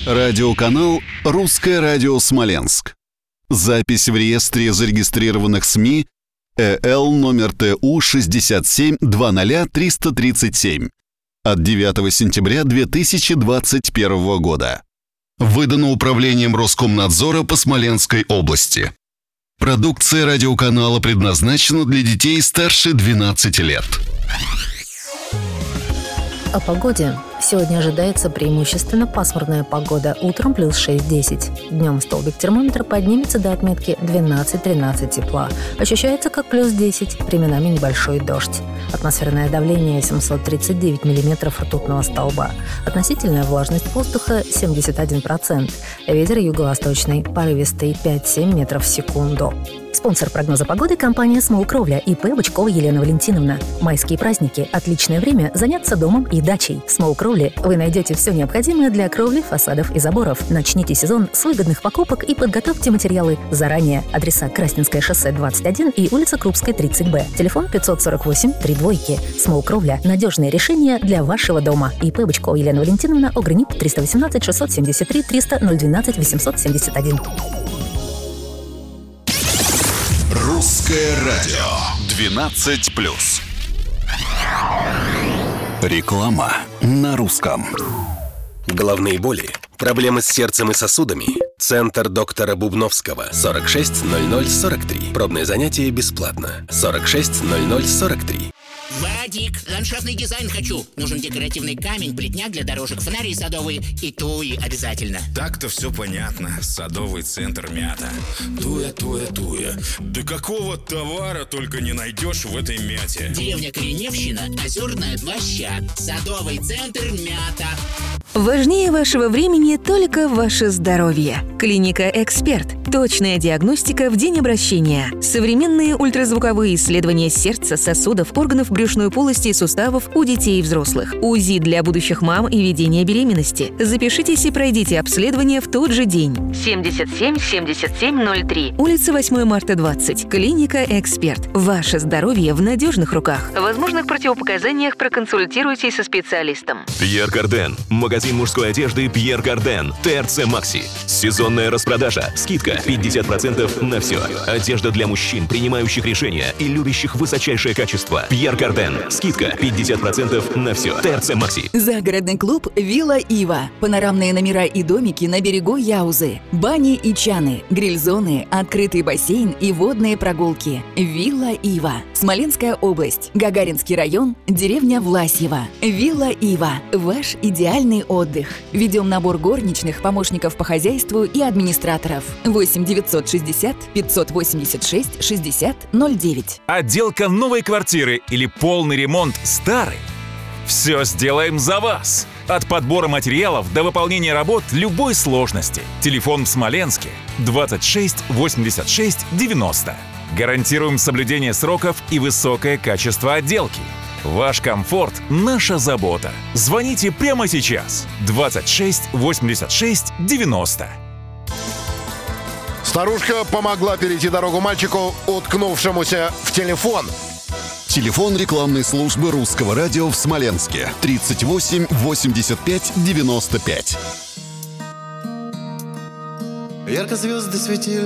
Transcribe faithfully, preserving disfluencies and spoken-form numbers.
Радиоканал «Русское радио Смоленск». Запись в реестре зарегистрированных СМИ Э Л номер Т У шестьдесят семь двадцать триста тридцать семь от девятого сентября две тысячи двадцать первого года. Выдано Управлением Роскомнадзора по Смоленской области. Продукция радиоканала предназначена для детей старше двенадцати лет. О погоде. Сегодня ожидается преимущественно пасмурная погода. Утром плюс шесть-десять. Днем столбик термометра поднимется до отметки двенадцать-тринадцать тепла. Ощущается как плюс десять, временами небольшой дождь. Атмосферное давление семьсот тридцать девять миллиметров ртутного столба. Относительная влажность воздуха семьдесят один процент. Ветер юго-восточный, порывистый пять-семь метров в секунду. Спонсор прогноза погоды – компания «Смол Кровля» и П. Бычкова Елена Валентиновна. Майские праздники – отличное время заняться домом и дачей. В «Смол Кровле» вы найдете все необходимое для кровли, фасадов и заборов. Начните сезон с выгодных покупок и подготовьте материалы заранее. Адреса: Красненское шоссе двадцать один и улица Крупская тридцать Б. Телефон пятьсот сорок восемь три двойки. «Смол Кровля» – надежное решение для вашего дома. И П. Бычкова Елена Валентиновна, ОГРНИП триста восемнадцать шестьсот семьдесят три триста ноль двенадцать восемьсот семьдесят один. Русское радио двенадцать плюс. Реклама на русском. Головные боли, проблемы с сердцем и сосудами. Центр доктора Бубновского. сорок шесть ноль ноль сорок три. Пробное занятие бесплатно. сорок шесть ноль ноль сорок три. Вадик, ландшафтный дизайн хочу. Нужен декоративный камень, плетняк для дорожек, фонари садовые и туи обязательно. Так-то все понятно. Садовый центр «Мята». Туя, туя, туя. Да какого товара только не найдешь в этой мяте. Деревня Кореневщина, Озерная площа. Садовый центр «Мята». Важнее вашего времени только ваше здоровье. Клиника «Эксперт». Точная диагностика в день обращения. Современные ультразвуковые исследования сердца, сосудов, органов брюшной полости и суставов у детей и взрослых. УЗИ для будущих мам и ведения беременности. Запишитесь и пройдите обследование в тот же день. семьдесят семь семьдесят семь ноль три. Улица восьмое марта двадцать. Клиника «Эксперт». Ваше здоровье в надежных руках. В возможных противопоказаниях проконсультируйтесь со специалистом. Пьер Карден. Магазин мужской одежды Пьер Карден. Т Р Ц Макси. Сезонная распродажа. Скидка пятьдесят процентов на все. Одежда для мужчин, принимающих решения и любящих высочайшее качество. Пьер Карден. Скидка пятьдесят процентов на все. Т Р Ц Макси. Загородный клуб «Вилла Ива». Панорамные номера и домики на берегу Яузы. Бани и чаны, гриль-зоны, открытый бассейн и водные прогулки. «Вилла Ива». Смоленская область. Гагаринский район. Деревня Власьево. «Вилла Ива». Ваш идеальный отдых. Ведем набор горничных, помощников по хозяйству и администраторов. восемь девятьсот шестьдесят пятьсот восемьдесят шесть шестьдесят ноль девять. Отделка новой квартиры или полный ремонт старой? Все сделаем за вас. От подбора материалов до выполнения работ любой сложности. Телефон в Смоленске двадцать шесть восемьдесят шесть девяносто. Гарантируем соблюдение сроков и высокое качество отделки. Ваш комфорт – наша забота. Звоните прямо сейчас. двадцать шесть восемьдесят шесть девяносто. Старушка помогла перейти дорогу мальчику, уткнувшемуся в телефон. Телефон рекламной службы Русского радио в Смоленске тридцать восемь восемьдесят пять девяносто пять. Ярко звезды светили